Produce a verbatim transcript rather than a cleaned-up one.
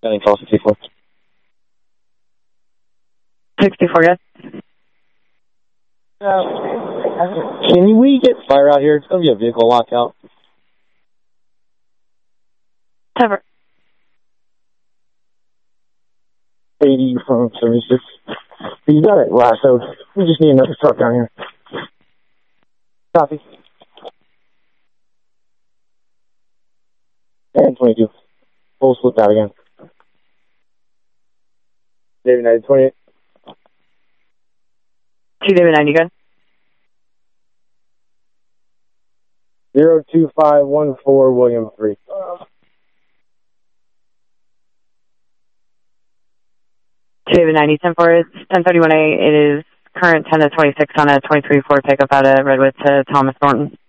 Getting call sixty-four. sixty-four, yes. Uh, can we get fire out here? It's going to be a vehicle lockout. Cover. eighty from seventy-six. You got it lassoed. We just need another truck down here. Copy. And twenty-two. Full slip out again. David ninety, twenty-eight. two David ninety, good. zero two five one four William three. two David ninety, ten four, it's ten thirty-one A. It is current ten to twenty-six on a twenty-three Ford pickup out of Redwood to Thomas Thornton.